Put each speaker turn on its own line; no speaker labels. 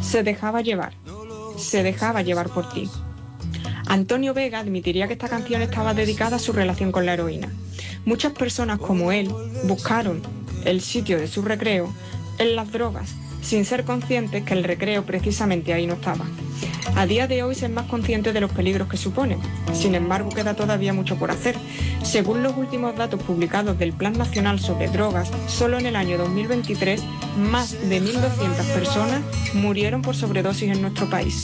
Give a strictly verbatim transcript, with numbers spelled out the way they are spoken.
Se dejaba llevar, se dejaba llevar por ti. Antonio Vega admitiría que esta canción estaba dedicada a su relación con la heroína. Muchas personas como él buscaron el sitio de su recreo en las drogas, sin ser conscientes que el recreo precisamente ahí no estaba. A día de hoy se es más consciente de los peligros que supone. Sin embargo, queda todavía mucho por hacer. Según los últimos datos publicados del Plan Nacional sobre Drogas, solo en el año dos mil veintitrés, más de mil doscientas personas murieron por sobredosis en nuestro país.